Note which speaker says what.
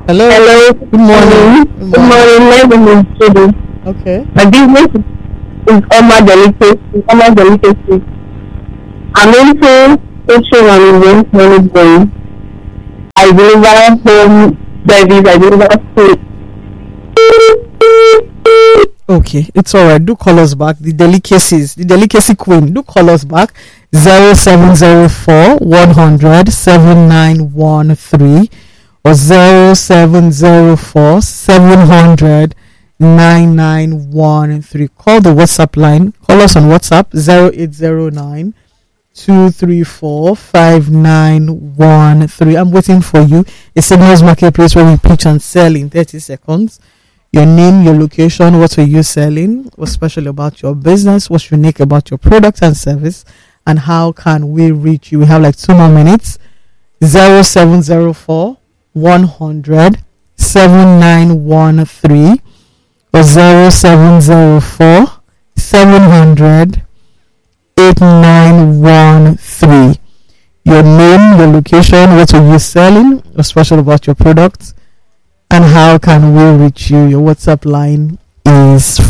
Speaker 1: Hello.
Speaker 2: Hello.
Speaker 1: Good morning. Good
Speaker 2: Good
Speaker 1: morning.
Speaker 2: morning. My name is Judy.
Speaker 1: Okay.
Speaker 2: My business is Oma Delicacy. Oma Delicacy. I'm into catering and event management. I deliver home service. I deliver food.
Speaker 1: Okay. It's all right. Do call us back. The delicacy queen. Do call us back. 0704 100 7913 or 0704 700 9913. Call the WhatsApp line. Call us on WhatsApp 0809 2345913. I'm waiting for you. A Signals Marketplace where we pitch and sell in 30 seconds. Your name, your location, what are you selling, what's special about your business, what's unique about your product and service, and how can we reach you. We have like 2 more minutes. 0704 100 7913 or 0704 700 8913. Your name, your location, what are you selling, what's special about your product, and how can we reach you. Your WhatsApp line is